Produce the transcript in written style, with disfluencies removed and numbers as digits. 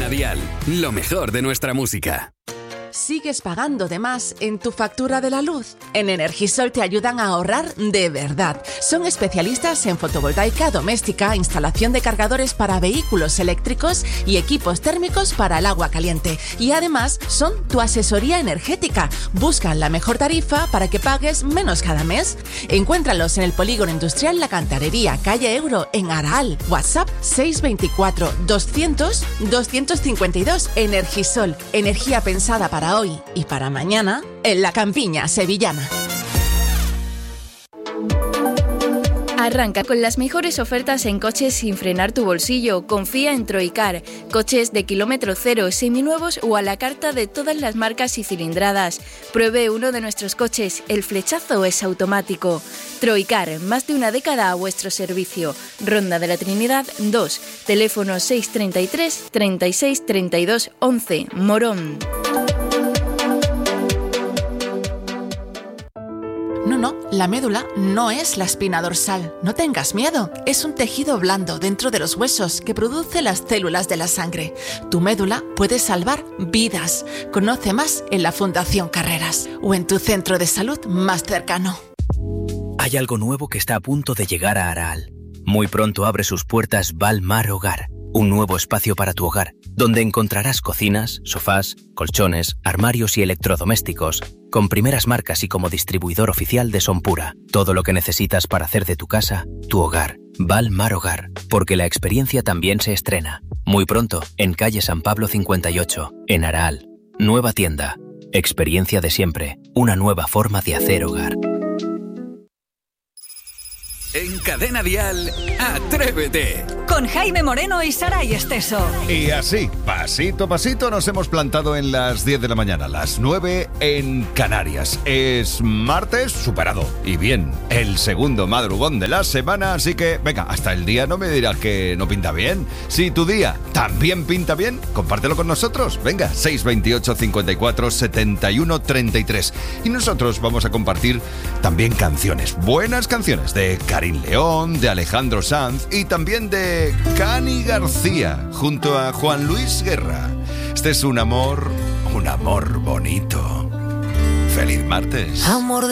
Cadena Dial, lo mejor de nuestra música. ¿Sigues pagando de más en tu factura de la luz? En Energisol te ayudan a ahorrar de verdad. Son especialistas en fotovoltaica doméstica, instalación de cargadores para vehículos eléctricos y equipos térmicos para el agua caliente. Y además son tu asesoría energética. Buscan la mejor tarifa para que pagues menos cada mes. Encuéntralos en el Polígono Industrial La Cantarería, calle Euro, en Araal. WhatsApp 624 200 252. Energisol, energía pensada para hoy y para mañana en la campiña sevillana. Arranca con las mejores ofertas en coches sin frenar tu bolsillo. Confía en Troicar. Coches de kilómetro cero, seminuevos o a la carta de todas las marcas y cilindradas. Pruebe uno de nuestros coches. El flechazo es automático. Troicar, más de una década a vuestro servicio. Ronda de la Trinidad 2. Teléfono 633 36 32 11. Morón. No, la médula no es la espina dorsal. No tengas miedo. Es un tejido blando dentro de los huesos que produce las células de la sangre. Tu médula puede salvar vidas. Conoce más en la Fundación Carreras o en tu centro de salud más cercano. Hay algo nuevo que está a punto de llegar a Araal. Muy pronto abre sus puertas Valmar Hogar, un nuevo espacio para tu hogar, donde encontrarás cocinas, sofás, colchones, armarios y electrodomésticos, con primeras marcas y como distribuidor oficial de Sonpura. Todo lo que necesitas para hacer de tu casa tu hogar. Valmar Hogar, porque la experiencia también se estrena. Muy pronto, en calle San Pablo 58, en Araal. Nueva tienda. Experiencia de siempre. Una nueva forma de hacer hogar. En Cadena Dial, Atrévete. Con Jaime Moreno y Saray Esteso. Y así, pasito a pasito, nos hemos plantado en las 10 de la mañana, las 9 en Canarias. Es martes superado. Y bien, el segundo madrugón de la semana, así que, venga, hasta el día no me dirás que no pinta bien. Si tu día también pinta bien, compártelo con nosotros. Venga, 628 54 71 33. Y nosotros vamos a compartir también canciones, buenas canciones de Karin León, de Alejandro Sanz y también de Cani García, junto a Juan Luis Guerra. Este es un amor bonito. ¡Feliz martes! Amor